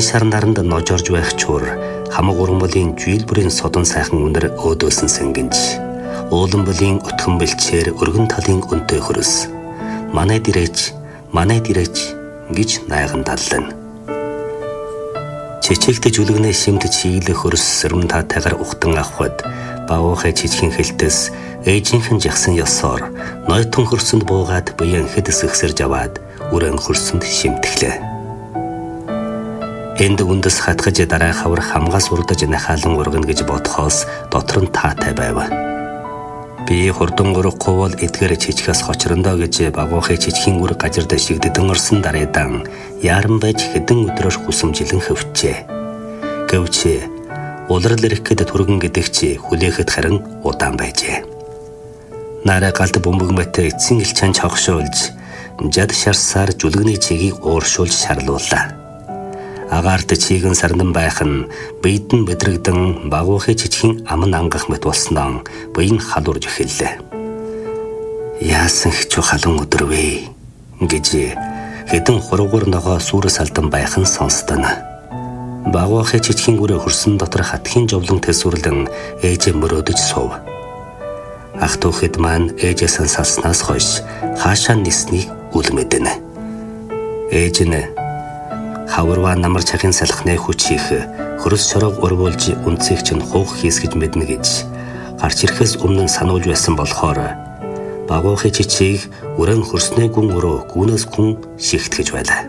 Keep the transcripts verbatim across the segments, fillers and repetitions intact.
чин шар наранд ножорж байх чур хамаг ургамлын жийлбэрийн содон сайхан үнэр өөдөөсөн сэнгэнж уулан бүлийн өтгөн бэлчээр өргөн талын өнтэй хөрөс манай дирэж манай дирэж гэж найган даллана. Чичигтэй жүлгэнэ шимт чиглэх хөрс сэрмэн таатайгаар ухтан авахд баавахай чичгийн хэлтээс ээжийнхэн жагсан ёсоор нойтон хөрсөнд буугаад буян хэдэс ихсэрж аваад үрэн хөрсөнд шимтгэлээ. Энд үндэс хатгаж дараа хавар хамгаас урдаж нахаалан ургана гэж бодхоос дотор нь таатай байв. Би хурдан гурахгүй бол эдгээр чичгээс хочрондоо гэж багуухай чичгийн үр гажирд шигдэн орсон дараадан яран байж хэдэн өдрөөр хүсэмжилэн хөвчээ. Гэвч улрал ирэхэд түргэн гэдэг чи хүлээхэд харин удаан байжээ. Нараа галд бөмбөгмөтө эцсийн элчан чогшуулж жад шарсаар жүлгэний чигийг ууршуулж шарлууллаа. Агаарт чигэн сарнан байх нь биедэн мэдрэгдэн багуухай чичгийн аман ангах мэт болсноо буян халуурж эхэллээ. Яасан ч халуун өдөр вэ гэж хэдэн хуруугаар ногоо сүрээс алдан байх нь сонстона. Багуухай чичгийн үрэ хөрсөн дотор хатхийн жовлон төсвөрлөн ээжээ мөрөөдөж суув. Ах түүхэд маань ээжээс салснаас хойш хаашаа ниснийг үлмэдэнэ. Ээж нь хаврва намар чахын салхны хүч хийх хөрс шорог урвуулж үнцийг чинь хуух хийсгэж мэднэ гэж гарч ирэхээс өмнө сануулж байсан болохоор багуухай чичийг өрөн хөрснөө гүн өрөө гүнээс гүн шигтгэж байлаа.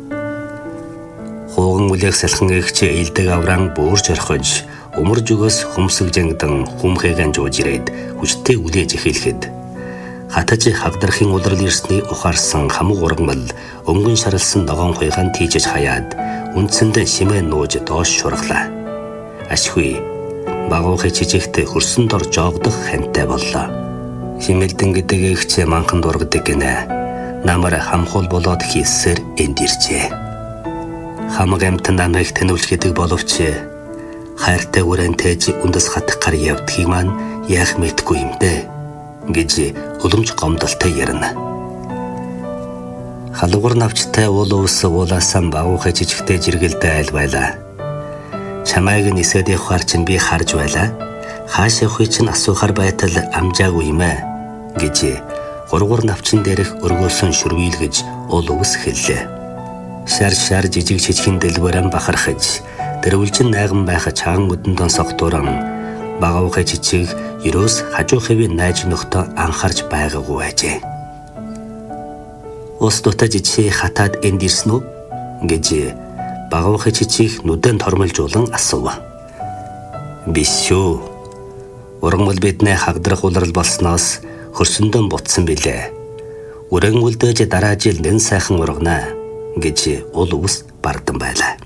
Хууган үлээх салхан эгч илдэг авраан буурж орхиж өмөрж өгөөс хөмсөглжэнгдэн хүмхээгэн жууж ирээд хүчтэй үлээж эхэлхэд хатаж хагдрахын улрал ирсний ухаарсан хамаг ургамал өнгөн шаралсан ногоон хуйгаан тийжэж хаяад үндсэндээ шимээ нууж доош шурглаа. Ашгүй багуухай чичигт хөрсөн дор жоогдох хантай боллоо. Химэлдэн гэдэг эгч манхан дургадаг гинэ. Намар хамхуул болоод хийсээр энд иржээ. Хамаг амтан намайг тэнүүлэхэд боловч хайртай үрэнтэйж үндэс хатах гар явдгийг маань яах мэдгүй юм дээ гэж уламж гомдолтой ярина. Халуур навчтай уул уус уулаасан багуухай чичгтэй жиргэлдэ айл байлаа. Чамайг нисээд явахаар чинь би харж байлаа. Хааш явахыг чинь асуухаар байтал амжаагүй юм ээ гэж гургуур навчин дээрх өргөөсөн шүрвийлгэж уул уус хэллээ. Шар шар жижиг чичгэн дэлбэрэн бахархаж дэрвэлжин найган байх чаан өдөндөн согтуран багуухай чичиг ерөөс хажуу хэвийн найж нөхтөө анхаарч байгаагүй байжээ. Ус дутаж чи хатаад энд ирсэн үү гэж багуухай чичиг нүдэн тормолжуулан асуув. Биш шүү. Ургамал биднээ хагдрах улрал болсноос хөрсөндөн бутсан билээ. Үрэн үлдээж дараа жил нэн сайхан ургана гэж уул ус бардан байлаа.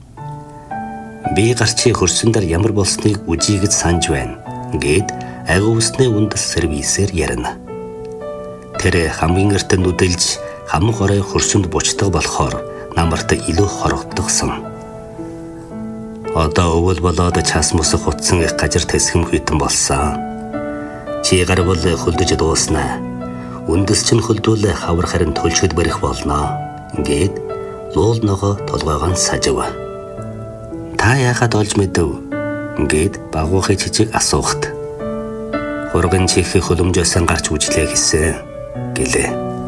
Би гарчи хөрсөндөр ямар болсныг үжигэж санаж байна гэд агуу усны үндэс сервисээр ярина. Тэр хамгийн эрт нүдэлж хамаг орой хөрсөнд бучдаг болохоор намарт илүү хорогдсон. Одоо өвөл болоод час мөсөх утсан их гажир тэсгэм хүйтэн болсон. Чи гарвал хөлдөж дууснаа. Үндэс чинь хөлдүүл хавар харин төлшөд барих болно гэд луул ногоо толгойгоо сажив. Та яагаад олж мэдэв гэд багуухай чичиг асуухт хурган чих хөлөмжөөсөн гарч үжлээ гэсэн гэлээ.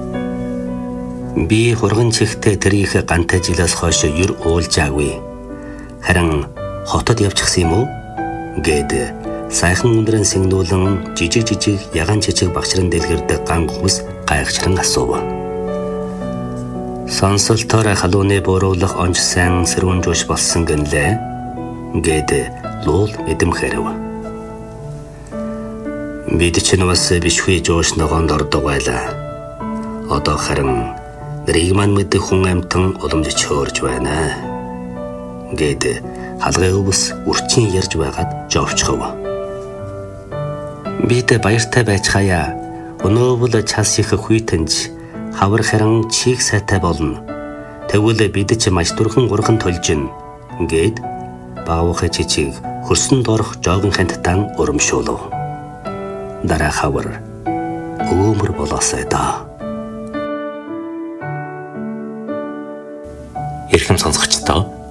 Би хурган чихтэй тэрийг гантай жилээс хойш юр уулжаагүй. Харин хотод явчихсан юм уу гэд сайхан өндрэн сэгнүүлэн жижиг жижиг ягаан чичиг багшран дэлгэрдэг ган хүмүүс гайхшран асуув. Сонсолтоор халууны бууруулах онж сайн сэрүүн жууш болсон гэнлээ гэд луул эдэм хэрв. Бид чинь бас бишгүй жууш ногоонд ордог байлаа. Одоо харин нэрийг маань мэдэх хүн амтан уламж чөөрж байна гэд халгын өвс үрчин ярьж байгаад жовчхов. Бид баяртай байж хаяа. Өнөөвөл час их хүйтэнж хавар харин чиг сайтай болно. Тэгвэл бид ч маш түрхэн урхан төлжин гэд багуухай чичиг хөрсөн дорох жоогон хантан урамшуулв. Дараа хавар өөмөр болоосай да. Эрхэм сонсогчдоо